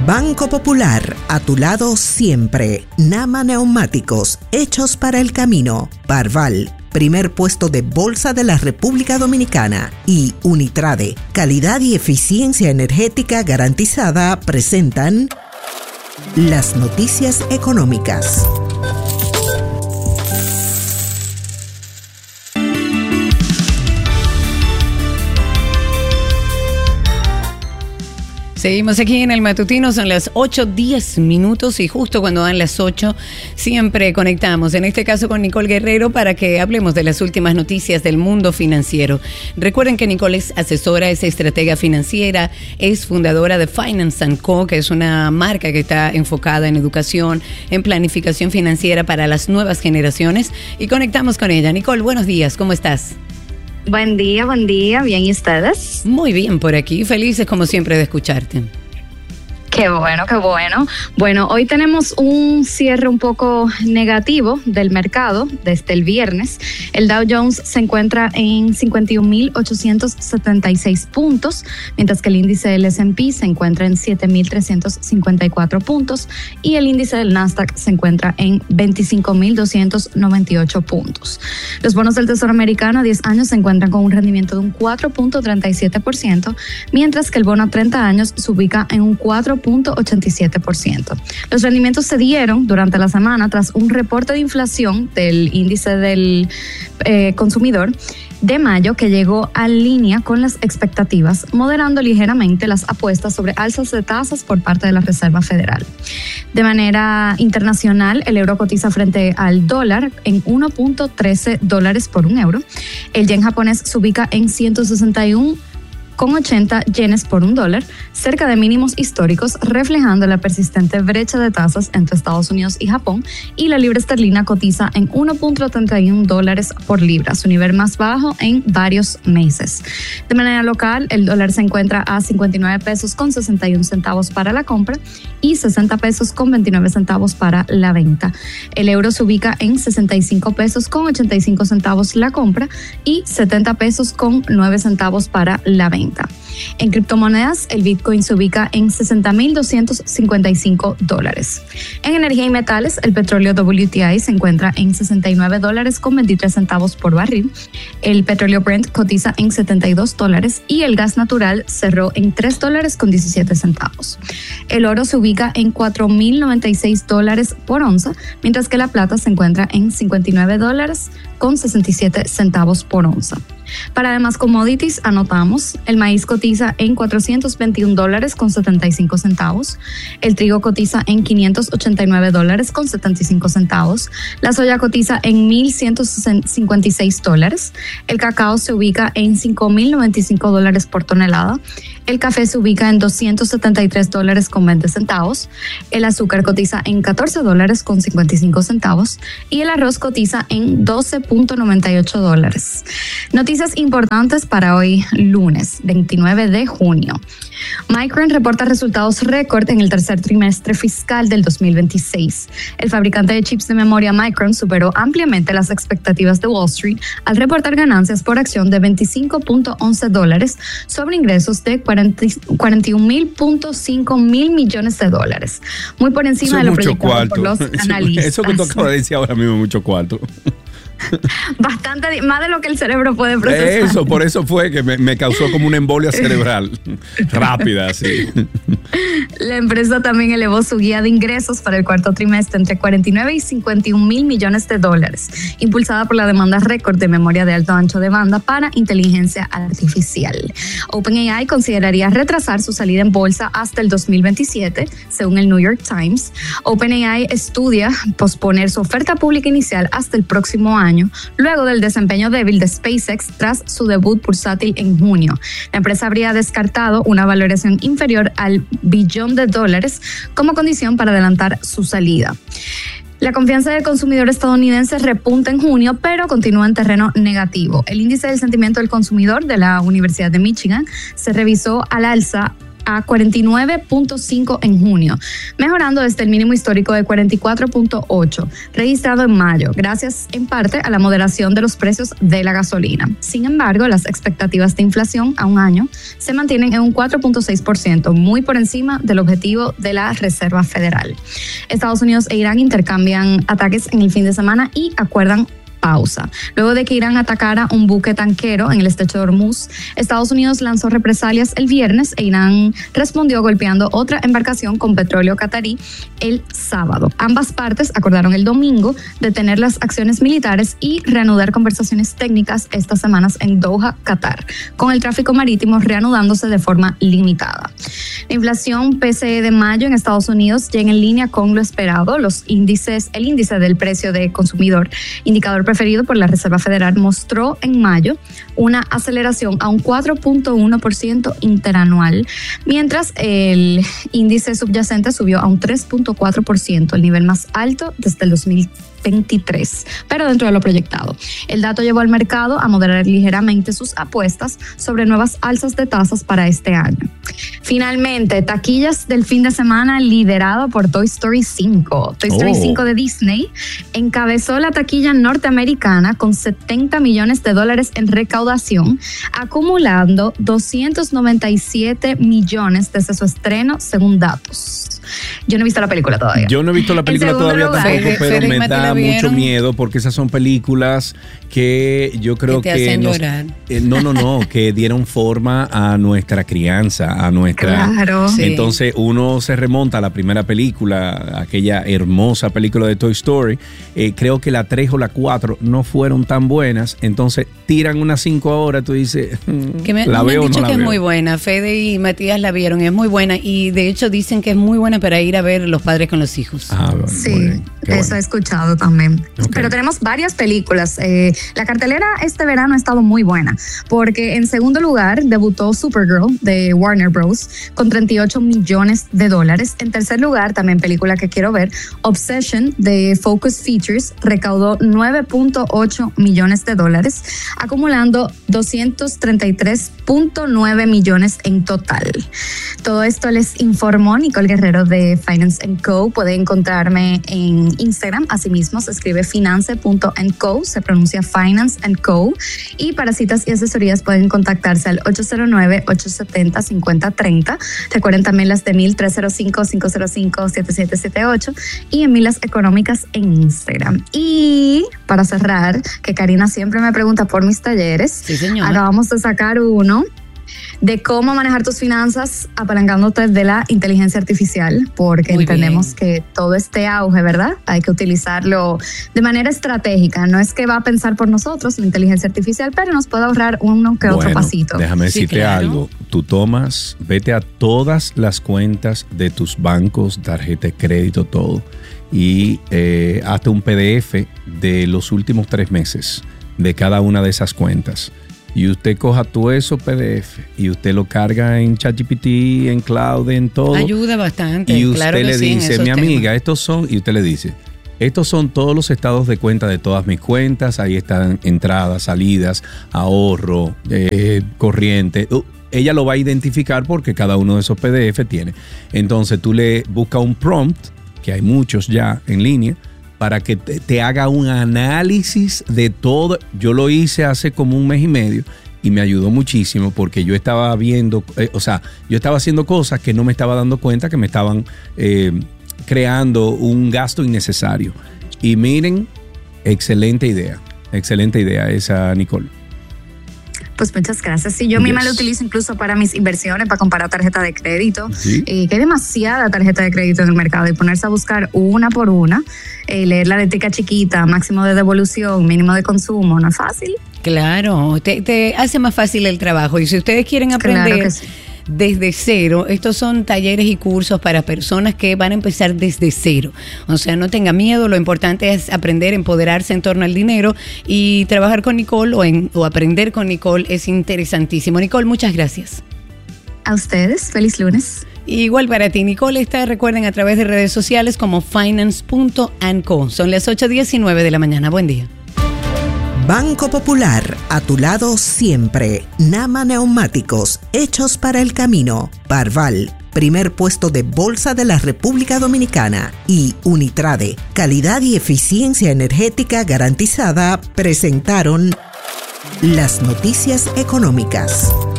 Banco Popular, a tu lado siempre. Nama Neumáticos, hechos para el camino. Parval, primer puesto de bolsa de la República Dominicana. Y Unitrade, calidad y eficiencia energética garantizada, presentan las noticias económicas. Seguimos aquí en el matutino, son las 8:10 y justo cuando dan las 8 siempre conectamos, en este caso con Nicole Guerrero, para que hablemos de las últimas noticias del mundo financiero. Recuerden que Nicole es asesora, es estratega financiera, es fundadora de Finance & Co, que es una marca que está enfocada en educación, en planificación financiera para las nuevas generaciones, y conectamos con ella. Nicole, buenos días, ¿cómo estás? Buen día, ¿bien y ustedes? Muy bien por aquí, felices como siempre de escucharte. Qué bueno, qué bueno. Bueno, hoy tenemos un cierre un poco negativo del mercado desde el viernes. El Dow Jones se encuentra en 51.876 puntos, mientras que el índice del S&P se encuentra en 7.354 puntos y el índice del Nasdaq se encuentra en 25.298 puntos. Los bonos del Tesoro americano a 10 años se encuentran con un rendimiento de un 4.37%, mientras que el bono a 30 años se ubica en un 4.87%. Los rendimientos se dieron durante la semana tras un reporte de inflación del índice del consumidor de mayo que llegó a línea con las expectativas, moderando ligeramente las apuestas sobre alzas de tasas por parte de la Reserva Federal. De manera internacional, el euro cotiza frente al dólar en $1.13 por un euro. El yen japonés se ubica en 161,80 yenes por un dólar, cerca de mínimos históricos, reflejando la persistente brecha de tasas entre Estados Unidos y Japón, y la libra esterlina cotiza en $1.31 por libra, su nivel más bajo en varios meses. De manera local, el dólar se encuentra a 59 pesos con 61 centavos para la compra y 60 pesos con 29 centavos para la venta. El euro se ubica en 65 pesos con 85 centavos la compra y 70 pesos con 9 centavos para la venta. En criptomonedas, el Bitcoin se ubica en $60,255. En energía y metales, el petróleo WTI se encuentra en $69 con 23 centavos por barril. El petróleo Brent cotiza en $72 y el gas natural cerró en $3 con 17 centavos. El oro se ubica en $4,096 por onza, mientras que la plata se encuentra en $59 con 67 centavos por onza. Para demás commodities, anotamos: el maíz cotiza en $421 con 75 centavos, el trigo cotiza en $589 con 75 centavos, la soya cotiza en $1,156, el cacao se ubica en $5,095 por tonelada, el café se ubica en $273 con 20 centavos, el azúcar cotiza en $14 con 55 centavos y el arroz cotiza en $12.98. Noticias importantes para hoy, lunes 29 de junio. Micron reporta resultados récord en el tercer trimestre fiscal del 2026. El fabricante de chips de memoria Micron superó ampliamente las expectativas de Wall Street al reportar ganancias por acción de $25.11 sobre ingresos de $41.5 mil millones de dólares, muy por encima de lo proyectado por los analistas. Eso que tú acabas de decir ahora mismo es mucho cuarto. Bastante, más de lo que el cerebro puede procesar. Eso, por eso fue que me causó como una embolia cerebral rápida, sí. La empresa también elevó su guía de ingresos para el cuarto trimestre entre 49 y 51 mil millones de dólares, impulsada por la demanda récord de memoria de alto ancho de banda para inteligencia artificial. OpenAI consideraría retrasar su salida en bolsa hasta el 2027, según el New York Times. OpenAI estudia posponer su oferta pública inicial hasta el próximo año, luego del desempeño débil de SpaceX tras su debut bursátil en junio. La empresa habría descartado una valoración inferior al $1 billón como condición para adelantar su salida. La confianza del consumidor estadounidense repunta en junio, pero continúa en terreno negativo. El índice del sentimiento del consumidor de la Universidad de Michigan se revisó al alza a 49.5 en junio, mejorando desde el mínimo histórico de 44.8 registrado en mayo, gracias en parte a la moderación de los precios de la gasolina. Sin embargo, las expectativas de inflación a un año se mantienen en un 4.6%, muy por encima del objetivo de la Reserva Federal. Estados Unidos e Irán intercambian ataques en el fin de semana y acuerdan pausa. Luego de que Irán atacara un buque tanquero en el estrecho de Hormuz, Estados Unidos lanzó represalias el viernes e Irán respondió golpeando otra embarcación con petróleo catarí el sábado. Ambas partes acordaron el domingo detener las acciones militares y reanudar conversaciones técnicas estas semanas en Doha, Qatar, con el tráfico marítimo reanudándose de forma limitada. La inflación PCE de mayo en Estados Unidos llega en línea con lo esperado. El índice del precio de consumidor, indicador preferido por la Reserva Federal, mostró en mayo una aceleración a un 4.1% interanual, mientras el índice subyacente subió a un 3.4%, el nivel más alto desde el 2023, pero dentro de lo proyectado. El dato llevó al mercado a moderar ligeramente sus apuestas sobre nuevas alzas de tasas para este año. Finalmente, taquillas del fin de semana liderado por Toy Story 5. Toy Story 5 de Disney encabezó la taquilla norteamericana con $70 millones en recaudación, acumulando 297 millones desde su estreno, según datos. Yo no he visto la película todavía. Yo no he visto la película todavía tampoco, pero me da mucho miedo porque esas son películas que yo creo que hacen llorar. Que dieron forma a nuestra crianza, a nuestra. Claro. Sí. Entonces uno se remonta a la primera película, aquella hermosa película de Toy Story. Creo que la 3 o la 4 no fueron tan buenas, entonces tiran unas 5 ahora, tú dices, la veo o no la veo. Es muy buena, Fede y Matías la vieron, es muy buena y de hecho dicen que es muy buena para ir a ver Los Padres con los Hijos. Bueno, sí, eso he escuchado también. Okay. Pero tenemos varias películas. La cartelera este verano ha estado muy buena, porque en segundo lugar debutó Supergirl de Warner Bros. Con $38 millones. En tercer lugar, también película que quiero ver, Obsession de Focus Features recaudó $9.8 millones, acumulando $233.9 millones en total. Todo esto les informó Nicole Guerrero de Finance & Co. Puede encontrarme en Instagram, asimismo se escribe finance.co, se pronuncia Finance & Co. Y para citas y asesorías pueden contactarse al 809-870-5030. Recuerden también las de 1305-505-7778 y en Milas Económicas en Instagram. Y para cerrar, que Karina siempre me pregunta por mis talleres, sí, señora. Acabamos de sacar uno de cómo manejar tus finanzas apalancándote de la inteligencia artificial, porque muy entendemos que todo este auge, ¿verdad? Hay que utilizarlo de manera estratégica. No es que va a pensar por nosotros la inteligencia artificial, pero nos puede ahorrar uno que otro pasito. Déjame decirte algo. Tú vete a todas las cuentas de tus bancos, tarjeta de crédito, todo, y hazte un PDF de los últimos 3 meses de cada una de esas cuentas. Y usted coja todo eso PDF y usted lo carga en ChatGPT, en Cloud, en todo. Ayuda bastante. Y usted le dice, mi amiga, estos son, y usted le dice, estos son todos los estados de cuenta de todas mis cuentas. Ahí están entradas, salidas, ahorro, corriente. Ella lo va a identificar porque cada uno de esos PDF tiene. Entonces tú le buscas un prompt, que hay muchos ya en línea, para que te haga un análisis de todo. Yo lo hice hace como 1 mes y medio y me ayudó muchísimo porque yo estaba viendo, yo estaba haciendo cosas que no me estaba dando cuenta que me estaban creando un gasto innecesario. Y miren, excelente idea esa, Nicole. Pues muchas gracias. Sí, yo misma lo utilizo incluso para mis inversiones, para comparar tarjeta de crédito. ¿Sí? Que hay demasiada tarjeta de crédito en el mercado y ponerse a buscar una por una, leer la letrica chiquita, máximo de devolución, mínimo de consumo, no es fácil. Claro, te hace más fácil el trabajo. Y si ustedes quieren aprender... Claro que sí. Desde cero, estos son talleres y cursos para personas que van a empezar desde cero. O sea, no tenga miedo, lo importante es aprender, empoderarse en torno al dinero y trabajar con Nicole o aprender con Nicole es interesantísimo. Nicole, muchas gracias. A ustedes, feliz lunes. Igual para ti, Nicole, recuerden a través de redes sociales como finance.co. Son las 8:19 de la mañana. Buen día. Banco Popular, a tu lado siempre. Nama Neumáticos, hechos para el camino. Parval, primer puesto de bolsa de la República Dominicana. Y Unitrade, calidad y eficiencia energética garantizada, presentaron las noticias económicas.